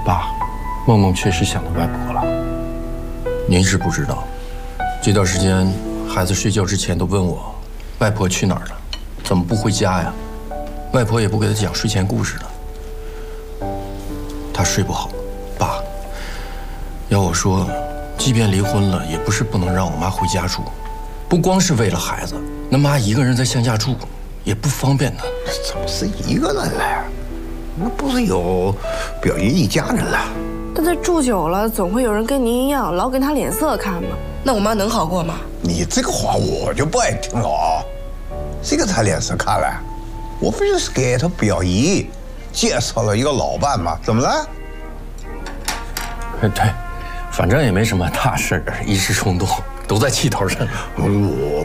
爸，梦梦确实想到外婆了。您是不知道，这段时间孩子睡觉之前都问我，外婆去哪儿了？怎么不回家呀？外婆也不给他讲睡前故事的。他睡不好，爸。要我说，即便离婚了，也不是不能让我妈回家住。不光是为了孩子，那妈一个人在乡下住，也不方便呢。 怎么是一个人了？那不是有表姨一家人了？ 但这住久了，总会有人跟您一样，老给他脸色看嘛。那我妈能好过吗？ 你这个话我就不爱听了啊！谁给他脸色看了？我不就是给他表姨介绍了一个老伴吗？怎么了？ 对，反正也没什么大事儿，一时冲动，都在气头上。 我